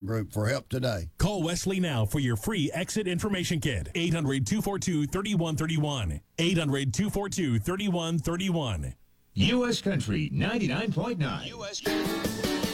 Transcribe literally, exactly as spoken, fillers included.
Group for help today. Call Wesley now for your free exit information kit. eight hundred, two four two, three one three one. eight hundred, two four two, three one three one. U S Country ninety-nine point nine. U S Country.